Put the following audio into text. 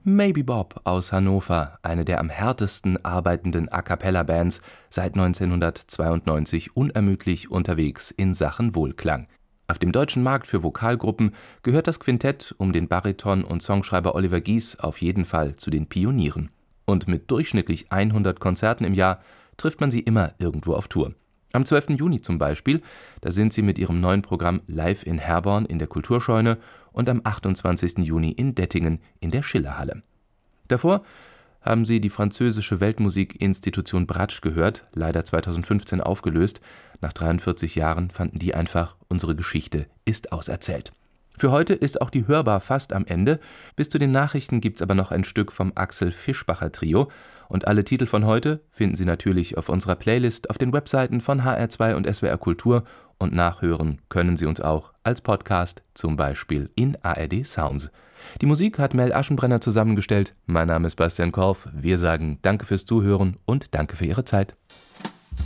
Maybe Bob aus Hannover, eine der am härtesten arbeitenden A-cappella-Bands, seit 1992 unermüdlich unterwegs in Sachen Wohlklang. Auf dem deutschen Markt für Vokalgruppen gehört das Quintett um den Bariton und Songschreiber Oliver Gies auf jeden Fall zu den Pionieren. Und mit durchschnittlich 100 Konzerten im Jahr trifft man sie immer irgendwo auf Tour. Am 12. Juni zum Beispiel, da sind sie mit ihrem neuen Programm Live in Herborn in der Kulturscheune und am 28. Juni in Dettingen in der Schillerhalle. Davor haben sie die französische Weltmusikinstitution Bratsch gehört, leider 2015 aufgelöst. Nach 43 Jahren fanden die einfach, unsere Geschichte ist auserzählt. Für heute ist auch die Hörbar fast am Ende. Bis zu den Nachrichten gibt's aber noch ein Stück vom Axel Fischbacher Trio. Und alle Titel von heute finden Sie natürlich auf unserer Playlist auf den Webseiten von HR2 und SWR Kultur. Und nachhören können Sie uns auch als Podcast, zum Beispiel in ARD Sounds. Die Musik hat Mel Aschenbrenner zusammengestellt. Mein Name ist Bastian Korf. Wir sagen Danke fürs Zuhören und danke für Ihre Zeit.